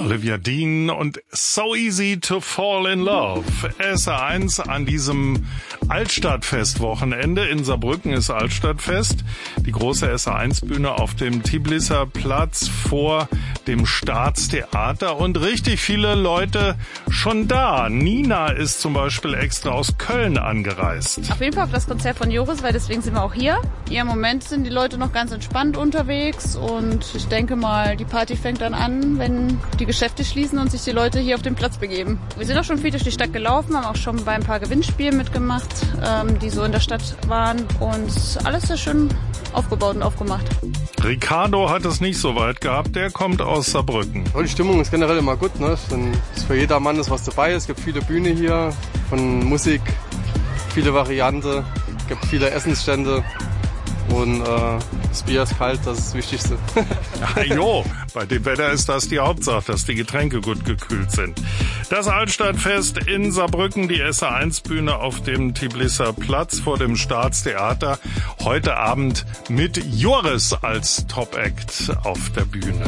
Olivia Dean und So Easy to Fall in Love. SR1 an diesem Altstadtfest-Wochenende. In Saarbrücken ist Altstadtfest. Die große SR1-Bühne auf dem Tiblisser Platz vor dem Staatstheater und richtig viele Leute schon da. Nina ist zum Beispiel extra aus Köln angereist. Auf jeden Fall auf das Konzert von Joris, weil deswegen sind wir auch hier. Ja, im Moment sind die Leute noch ganz entspannt unterwegs und ich denke mal, die Party fängt dann an, wenn die Geschäfte schließen und sich die Leute hier auf den Platz begeben. Wir sind auch schon viel durch die Stadt gelaufen, haben auch schon bei ein paar Gewinnspielen mitgemacht, die so in der Stadt waren und alles sehr schön aufgebaut und aufgemacht. Ricardo hat es nicht so weit gehabt, der kommt aus Saarbrücken. Die Stimmung ist generell immer gut, ne? Für jedermann ist was dabei, es gibt viele Bühne hier, von Musik, viele Varianten, es gibt viele Essensstände. Und das Bier ist kalt, das ist das Wichtigste. Jo, bei dem Wetter ist das die Hauptsache, dass die Getränke gut gekühlt sind. Das Altstadtfest in Saarbrücken, die SR1-Bühne auf dem Tiblisser Platz vor dem Staatstheater. Heute Abend mit Joris als Top-Act auf der Bühne.